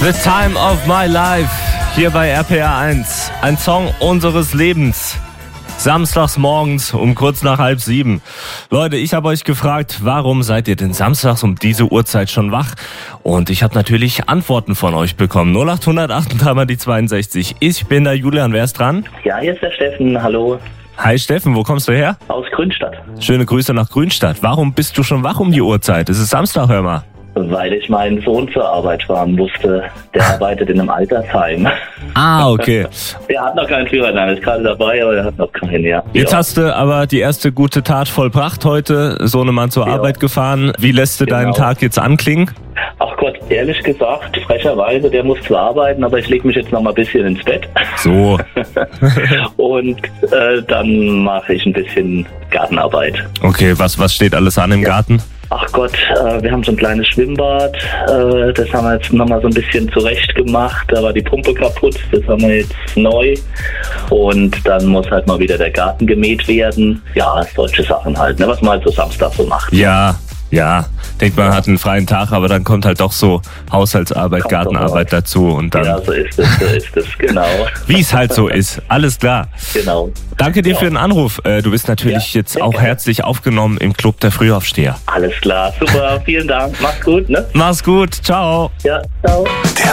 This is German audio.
The Time of My Life, hier bei RPR 1. Ein Song unseres Lebens. Samstags morgens um kurz nach 6:30. Leute, ich habe euch gefragt, warum seid ihr denn samstags um diese Uhrzeit schon wach? Und ich habe natürlich Antworten von euch bekommen. 0800 die 62. Ich bin der Julian, wer ist dran? Ja, hier ist der Steffen, hallo. Hi Steffen, wo kommst du her? Aus Grünstadt. Schöne Grüße nach Grünstadt. Warum bist du schon wach um die Uhrzeit? Es ist Samstag, hör mal. Weil ich meinen Sohn zur Arbeit fahren musste. Der arbeitet in einem Altersheim. Ah, okay. Der hat noch keinen Führerschein, ist gerade dabei, aber er hat noch keinen, ja. Jetzt hast du aber die erste gute Tat vollbracht heute, Sohnemann zur Arbeit gefahren. Wie lässt du deinen Tag jetzt anklingen? Ach Gott, ehrlich gesagt, frecherweise, der muss zwar arbeiten, aber ich lege mich jetzt noch mal ein bisschen ins Bett. So. Und dann mache ich ein bisschen Gartenarbeit. Okay, was steht alles an im Garten? Ach Gott, wir haben so ein kleines Schwimmbad, das haben wir jetzt nochmal so ein bisschen zurecht gemacht, da war die Pumpe kaputt, das haben wir jetzt neu und dann muss halt mal wieder der Garten gemäht werden, ja, solche Sachen halt, ne, was man halt so Samstag so macht. Ja, denkt man hat einen freien Tag, aber dann kommt halt doch so Haushaltsarbeit, Gartenarbeit dazu und dann... Ja, so ist es, genau. Wie es halt so ist, alles klar. Genau. Danke dir für den Anruf. Du bist natürlich jetzt auch herzlich aufgenommen im Club der Frühaufsteher. Alles klar, super, vielen Dank, mach's gut, ne? Mach's gut, ciao. Ja, ciao.